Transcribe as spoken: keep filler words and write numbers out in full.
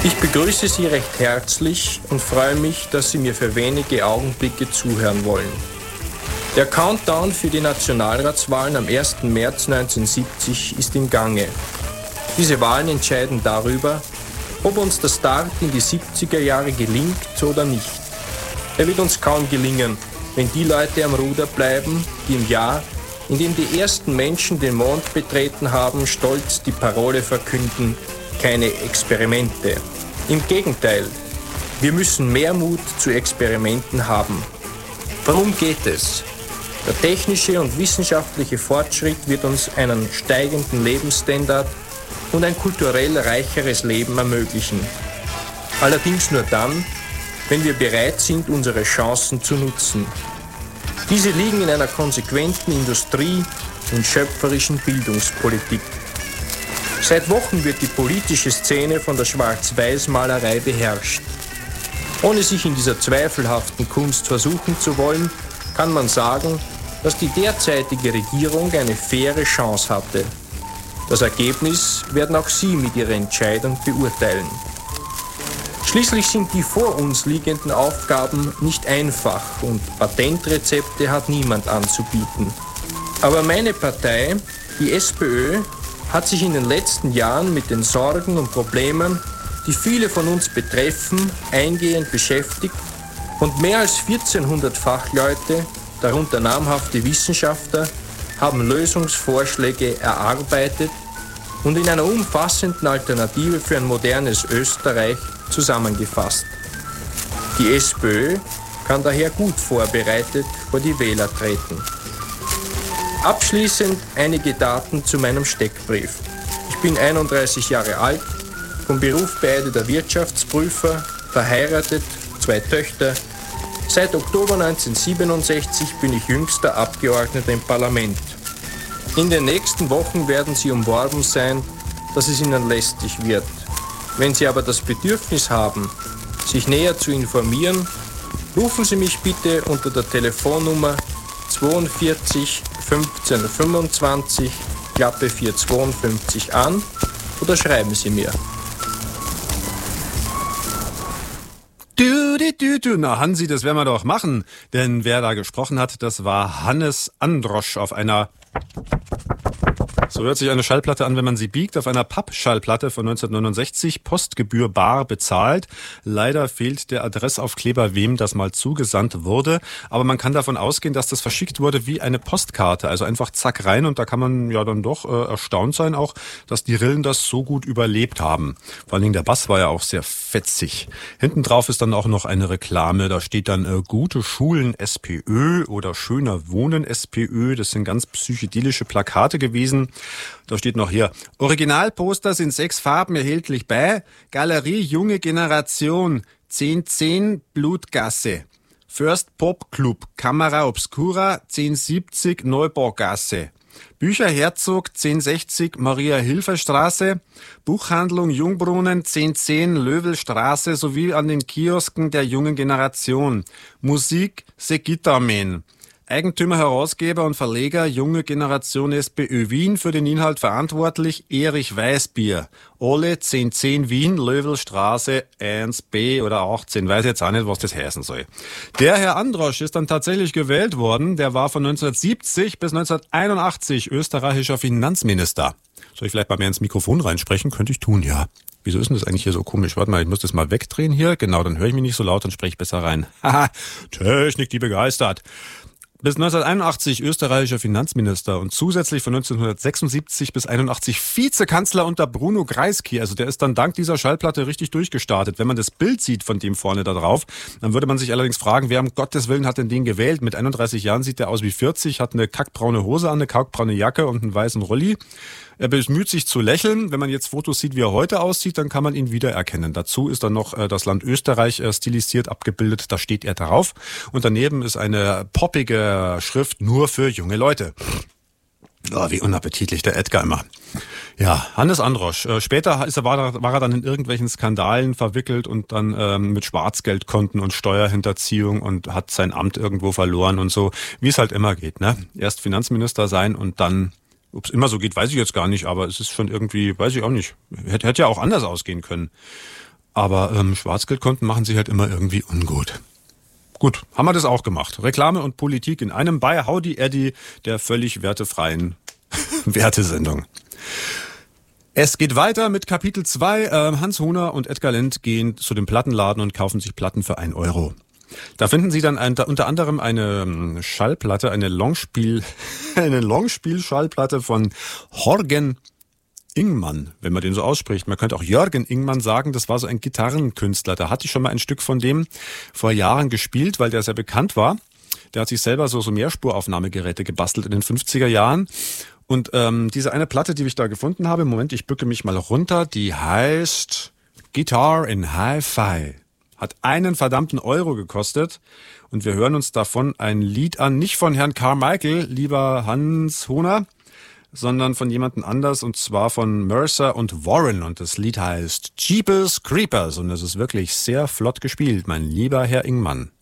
Ich begrüße Sie recht herzlich und freue mich, dass Sie mir für wenige Augenblicke zuhören wollen. Der Countdown für die Nationalratswahlen am ersten März neunzehnhundertsiebzig ist im Gange. Diese Wahlen entscheiden darüber, ob uns der Start in die siebziger Jahre gelingt oder nicht. Er wird uns kaum gelingen, wenn die Leute am Ruder bleiben, die im Jahr, in dem die ersten Menschen den Mond betreten haben, stolz die Parole verkünden: keine Experimente. Im Gegenteil, wir müssen mehr Mut zu Experimenten haben. Worum geht es? Der technische und wissenschaftliche Fortschritt wird uns einen steigenden Lebensstandard und ein kulturell reicheres Leben ermöglichen. Allerdings nur dann, wenn wir bereit sind, unsere Chancen zu nutzen. Diese liegen in einer konsequenten Industrie- und schöpferischen Bildungspolitik. Seit Wochen wird die politische Szene von der Schwarz-Weiß-Malerei beherrscht. Ohne sich in dieser zweifelhaften Kunst versuchen zu wollen, kann man sagen, dass die derzeitige Regierung eine faire Chance hatte. Das Ergebnis werden auch Sie mit Ihrer Entscheidung beurteilen. Schließlich sind die vor uns liegenden Aufgaben nicht einfach und Patentrezepte hat niemand anzubieten. Aber meine Partei, die SPÖ, hat sich in den letzten Jahren mit den Sorgen und Problemen, die viele von uns betreffen, eingehend beschäftigt und mehr als vierzehnhundert Fachleute, darunter namhafte Wissenschaftler, haben Lösungsvorschläge erarbeitet und in einer umfassenden Alternative für ein modernes Österreich zusammengefasst. Die SPÖ kann daher gut vorbereitet vor die Wähler treten. Abschließend einige Daten zu meinem Steckbrief. Ich bin einunddreißig Jahre alt, vom Beruf beeideter Wirtschaftsprüfer, verheiratet, zwei Töchter. Seit Oktober neunzehnhundertsiebenundsechzig bin ich jüngster Abgeordneter im Parlament. In den nächsten Wochen werden Sie umworben sein, dass es Ihnen lästig wird. Wenn Sie aber das Bedürfnis haben, sich näher zu informieren, rufen Sie mich bitte unter der Telefonnummer zweiundvierzig fünfzehn fünfundzwanzig, Klappe vierhundertzweiundfünfzig an oder schreiben Sie mir. Du, du, du, du. Na, Hansi, das werden wir doch machen. Denn wer da gesprochen hat, das war Hannes Androsch auf einer... So hört sich eine Schallplatte an, wenn man sie biegt, auf einer Pappschallplatte von neunzehnhundertneunundsechzig, Postgebühr bar bezahlt. Leider fehlt der Adressaufkleber, wem das mal zugesandt wurde. Aber man kann davon ausgehen, dass das verschickt wurde wie eine Postkarte. Also einfach zack rein und da kann man ja dann doch äh, erstaunt sein auch, dass die Rillen das so gut überlebt haben. Vor allen Dingen der Bass war ja auch sehr fetzig. Hinten drauf ist dann auch noch eine Reklame. Da steht dann äh, gute Schulen SPÖ oder schöner Wohnen SPÖ. Das sind ganz psychedelische Plakate gewesen. Da steht noch hier: Originalposters in sechs Farben erhältlich bei Galerie Junge Generation zehn zehn Blutgasse, First Pop Club Kamera Obscura zehn siebzig Neubaugasse, Bücher Herzog zehn sechzig Maria-Hilfer-Straße, Buchhandlung Jungbrunnen zehn zehn Löwelstraße sowie an den Kiosken der jungen Generation, Musik Segitamen. Eigentümer, Herausgeber und Verleger Junge Generation SPÖ Wien, für den Inhalt verantwortlich Erich Weißbier. Ole zehn zehn Wien, Löwelstraße eins b oder achtzehn, weiß jetzt auch nicht, was das heißen soll. Der Herr Androsch ist dann tatsächlich gewählt worden. Der war von neunzehnhundertsiebzig bis neunzehnhunderteinundachtzig österreichischer Finanzminister. Soll ich vielleicht mal mehr ins Mikrofon reinsprechen? Könnte ich tun, ja. Wieso ist denn das eigentlich hier so komisch? Warte mal, ich muss das mal wegdrehen hier. Genau, dann höre ich mich nicht so laut und spreche besser rein. Haha, Technik, die begeistert. Bis neunzehnhunderteinundachtzig österreichischer Finanzminister und zusätzlich von neunzehnhundertsechsundsiebzig bis einundachtzig Vizekanzler unter Bruno Kreisky. Also der ist dann dank dieser Schallplatte richtig durchgestartet. Wenn man das Bild sieht von dem vorne da drauf, dann würde man sich allerdings fragen, wer um Gottes Willen hat denn den gewählt? Mit einunddreißig Jahren sieht der aus wie vierzig, hat eine kackbraune Hose an, eine kackbraune Jacke und einen weißen Rolli. Er bemüht sich zu lächeln. Wenn man jetzt Fotos sieht, wie er heute aussieht, dann kann man ihn wiedererkennen. Dazu ist dann noch äh, das Land Österreich äh, stilisiert abgebildet. Da steht er drauf. Und daneben ist eine poppige Schrift nur für junge Leute. Oh, wie unappetitlich der Edgar immer. Ja, Hannes Androsch. Äh, später ist er, war, er, war er dann in irgendwelchen Skandalen verwickelt und dann ähm, mit Schwarzgeldkonten und Steuerhinterziehung und hat sein Amt irgendwo verloren und so. Wie es halt immer geht, ne? Erst Finanzminister sein und dann... Ob es immer so geht, weiß ich jetzt gar nicht, aber es ist schon irgendwie, weiß ich auch nicht. Hätte, hätte ja auch anders ausgehen können. Aber ähm, Schwarzgeldkonten machen sich halt immer irgendwie ungut. Gut, haben wir das auch gemacht. Reklame und Politik in einem bei Howdy Eddy, der völlig wertefreien Wertesendung. Es geht weiter mit Kapitel zwei. Hans Hohner und Edgar Lendt gehen zu dem Plattenladen und kaufen sich Platten für ein Euro. Da finden sie dann ein, unter anderem eine Schallplatte, eine Longspiel, eine Longspiel-Schallplatte von Jorgen Ingmann, wenn man den so ausspricht. Man könnte auch Jörgen Ingmann sagen, das war so ein Gitarrenkünstler. Da hatte ich schon mal ein Stück von dem vor Jahren gespielt, weil der sehr bekannt war. Der hat sich selber so, so Mehrspuraufnahmegeräte gebastelt in den fünfziger Jahren. Und ähm, diese eine Platte, die ich da gefunden habe, Moment, ich bücke mich mal runter, die heißt Guitar in Hi-Fi. Hat einen verdammten Euro gekostet. Und wir hören uns davon ein Lied an, nicht von Herrn Carmichael, lieber Hans Hohner, sondern von jemandem anders, und zwar von Mercer und Warren. Und das Lied heißt Jeepers Creepers. Und das ist wirklich sehr flott gespielt, mein lieber Herr Ingmann.